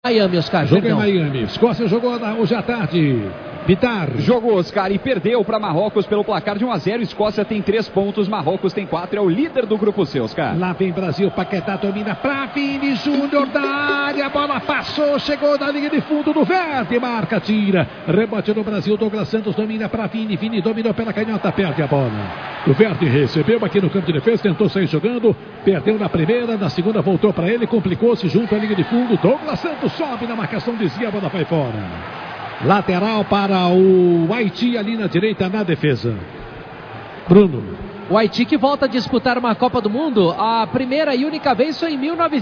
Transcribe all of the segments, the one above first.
Miami, Oscar. Jogo em Miami. Escócia jogou hoje à tarde. Bitar. Jogou, Oscar, e perdeu para Marrocos pelo placar de 1-0. Escócia tem 3 pontos, Marrocos tem 4. É o líder do grupo C, Oscar. Lá vem Brasil, Paquetá domina para Vini Júnior da área. A bola passou, chegou na linha de fundo do Verde. Marca, tira. Rebote no Brasil, Douglas Santos domina para Vini. Vini dominou pela canhota, perde a bola. O Verde recebeu aqui no campo de defesa, tentou sair jogando. Perdeu na primeira, na segunda voltou para ele, complicou-se junto à linha de fundo. Douglas Santos sobe na marcação, desvia, a bola vai fora. Lateral para o Haiti ali na direita na defesa. Bruno. O Haiti que volta a disputar uma Copa do Mundo. A primeira e única vez foi em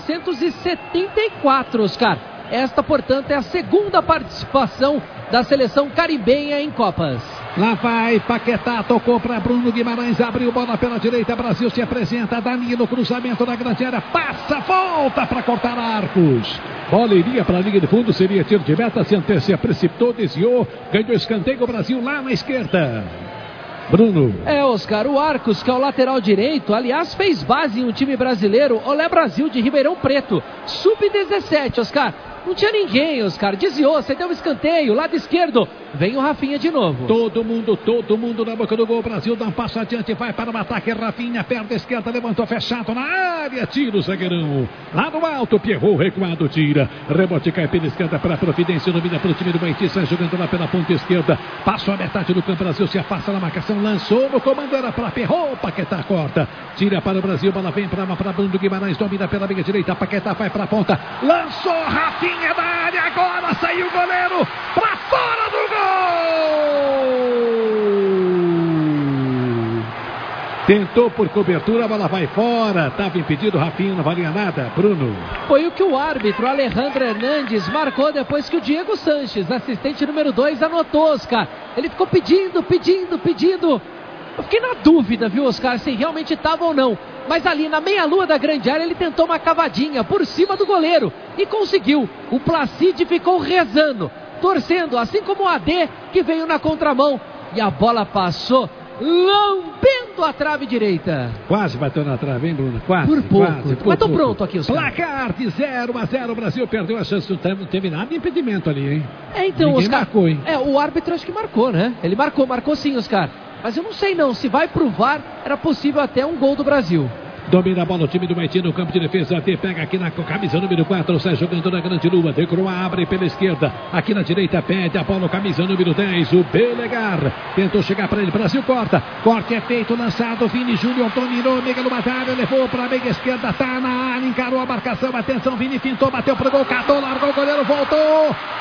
1974, Oscar. Esta, portanto, é a segunda participação da seleção caribenha em Copas. Lá vai Paquetá, tocou para Bruno Guimarães, abriu bola pela direita, Brasil se apresenta, Danilo, cruzamento na grande área, passa, volta para cortar arcos. Bola iria para a linha de fundo, seria tiro de meta, se precipitou, desviou, ganhou escanteio, o Brasil lá na esquerda. Bruno. Oscar, o Arcos, que é o lateral direito, aliás, fez base em um time brasileiro, Olé Brasil de Ribeirão Preto, sub-17, Oscar. Não tinha ninguém, Oscar. Desviou, cedeu um escanteio, lado esquerdo. Vem o Rafinha de novo. Todo mundo na boca do gol. Brasil dá um passo adiante, vai para o ataque. Rafinha, perna esquerda, levantou fechado na área. Tira o zagueirão. Lá no alto, Pierrot recuado, tira. Rebote cai pela esquerda para a Providência. Domina para o time do Haiti, sai jogando lá pela ponta esquerda. Passou a metade do campo. Brasil se afasta na marcação. Lançou no comando, era para Pierrot. Paquetá corta. Tira para o Brasil. Bola vem para Bruno Guimarães. Domina pela meia direita. Paquetá vai para a ponta. Lançou Rafinha da área. Agora saiu o goleiro para fora do gol. Tentou por cobertura, a bola vai fora. Estava impedido, Rafinha não valia nada. Bruno. Foi o que o árbitro Alejandro Hernandes marcou depois que o Diego Sanches, assistente número 2, anotou, Oscar. Ele ficou pedindo. Eu fiquei na dúvida, viu, Oscar, se realmente estava ou não. Mas ali na meia-lua da grande área ele tentou uma cavadinha por cima do goleiro e conseguiu. O Placide ficou rezando, torcendo, assim como o AD que veio na contramão. E a bola passou lambendo a trave direita. Quase bateu na trave, hein, Bruno? Quase. Por pouco. Quase, mas tô pronto aqui, os placar de 0-0. O Brasil perdeu a chance. Não teve nada de impedimento ali, hein? Então, ninguém Oscar, marcou, hein? O árbitro acho que marcou, né? Ele marcou sim, Oscar. Mas eu não sei não, se vai pro VAR, era possível até um gol do Brasil. Domina a bola o time do Haiti no campo de defesa. AD pega aqui na camisa número 4. Sai jogando na grande lua. De Croix abre pela esquerda. Aqui na direita pede a bola. Camisa número 10. O Belegar. Tentou chegar para ele. Brasil corta. Corte é feito. Lançado. Vini Júnior dominou. Mega no batalha. Levou para a meia esquerda. Tá na área. Encarou a marcação. Atenção. Vini fintou. Bateu pro gol. Catou. Largou o goleiro. Voltou.